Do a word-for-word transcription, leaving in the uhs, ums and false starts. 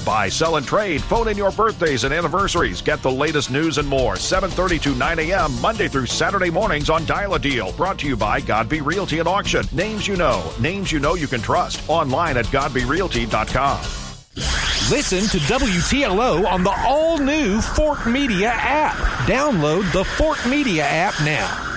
Buy, sell, and trade. Phone in your birthdays and anniversaries. Get the latest news and more. seven thirty to nine a.m. Monday through Saturday mornings on Dial a Deal. Brought to you by Godby Realty and Auction. Names you know. Names you know you can trust. Online at godby realty dot com. Listen to W T L O on the all-new Fort Media app. Download the Fort Media app now.